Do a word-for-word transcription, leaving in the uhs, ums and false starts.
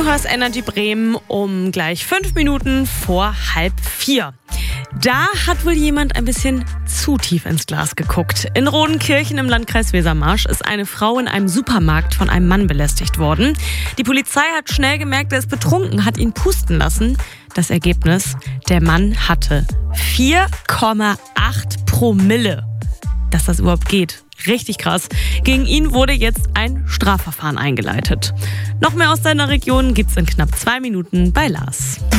hörst Energy Bremen um gleich fünf Minuten vor halb vier. Da hat wohl jemand ein bisschen zu tief ins Glas geguckt. In Rodenkirchen im Landkreis Wesermarsch ist eine Frau in einem Supermarkt von einem Mann belästigt worden. Die Polizei hat schnell gemerkt, er ist betrunken, hat ihn pusten lassen. Das Ergebnis, der Mann hatte vier Komma acht Promille. Dass das überhaupt geht. Richtig krass. Gegen ihn wurde jetzt ein Strafverfahren eingeleitet. Noch mehr aus deiner Region gibt's in knapp zwei Minuten bei Lars.